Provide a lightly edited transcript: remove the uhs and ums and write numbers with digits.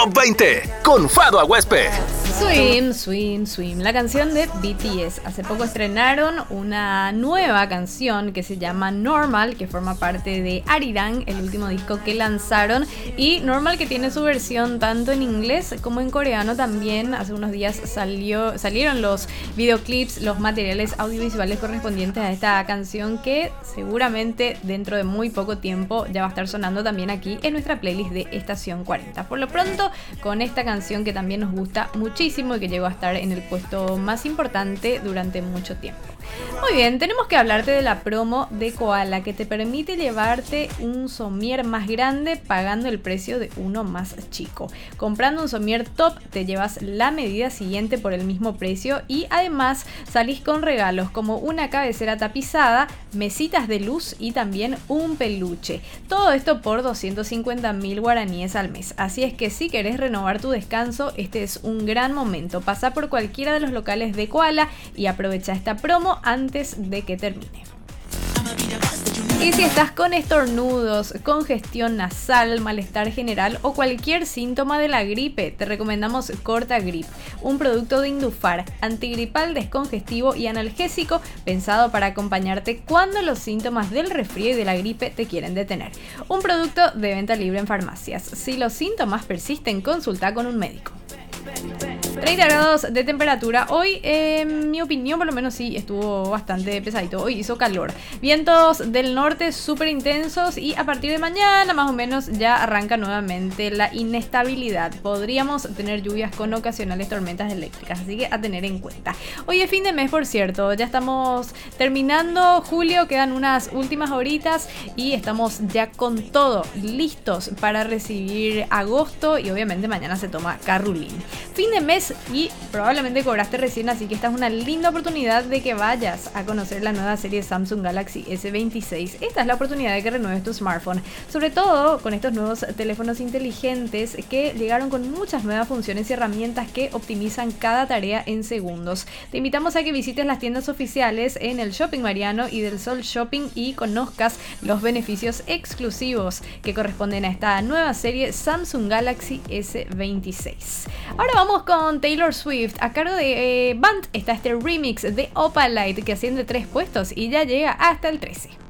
Top 20 con Fado Aguespe. Swim, Swim, Swim, la canción de BTS. Hace poco estrenaron una nueva canción que se llama Normal, que forma parte de Arirang, el último disco que lanzaron. Y Normal, que tiene su versión tanto en inglés como en coreano también. Hace unos días salieron los videoclips, los materiales audiovisuales correspondientes a esta canción, que seguramente dentro de muy poco tiempo ya va a estar sonando también aquí en nuestra playlist de Estación 40. Por lo pronto, con esta canción que también nos gusta muchísimo y que llegó a estar en el puesto más importante durante mucho tiempo. Muy bien, tenemos que hablarte de la promo de Koala, que te permite llevarte un somier más grande pagando el precio de uno más chico. Comprando un somier top te llevas la medida siguiente por el mismo precio y además salís con regalos como una cabecera tapizada, mesitas de luz y también un peluche. Todo esto por 250.000 guaraníes al mes. Así es que si querés renovar tu descanso, este es un gran momento. Pasa por cualquiera de los locales de Koala y aprovecha esta promo antes de que termine. Y si estás con estornudos, congestión nasal, malestar general o cualquier síntoma de la gripe, te recomendamos Cortagrip, un producto de Indufar, antigripal, descongestivo y analgésico, pensado para acompañarte cuando los síntomas del resfrío y de la gripe te quieren detener. Un producto de venta libre en farmacias. Si los síntomas persisten, consulta con un médico. 30 grados de temperatura. Hoy, en mi opinión, por lo menos sí, estuvo bastante pesadito. Hoy hizo calor. Vientos del norte súper intensos y a partir de mañana más o menos ya arranca nuevamente la inestabilidad. Podríamos tener lluvias con ocasionales tormentas eléctricas, así que a tener en cuenta. Hoy es fin de mes, por cierto. Ya estamos terminando julio, quedan unas últimas horitas y estamos ya con todo listos para recibir agosto y obviamente mañana se toma Carrulín. Fin de mes y probablemente cobraste recién, así que esta es una linda oportunidad de que vayas a conocer la nueva serie Samsung Galaxy S26. Esta es la oportunidad de que renueves tu smartphone, sobre todo con estos nuevos teléfonos inteligentes que llegaron con muchas nuevas funciones y herramientas que optimizan cada tarea en segundos. Te invitamos a que visites las tiendas oficiales en el Shopping Mariano y del Sol Shopping y conozcas los beneficios exclusivos que corresponden a esta nueva serie Samsung Galaxy S26. Ahora vamos con Taylor Swift. A cargo de Band está este remix de Opalite que asciende 3 puestos y ya llega hasta el 13.